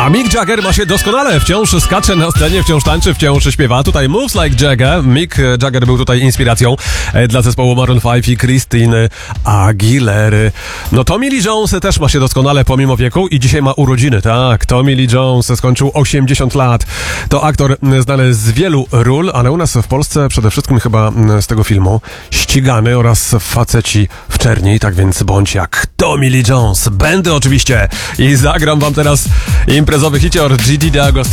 A Mick Jagger ma się doskonale, wciąż skacze na scenie, wciąż tańczy, wciąż śpiewa. Tutaj Moves Like Jagger. Mick Jagger był tutaj inspiracją dla zespołu Maroon 5 i Christine Aguilery. No Tommy Lee Jones też ma się doskonale pomimo wieku i dzisiaj ma urodziny, tak. Tommy Lee Jones skończył 80 lat. To aktor znany z wielu ról, ale u nas w Polsce przede wszystkim chyba z tego filmu Ścigany oraz Faceci w czerni, tak więc bądź jak Tommy Lee Jones. Będę oczywiście i zagram wam teraz imprezowy hicior Gigi D'Agostino.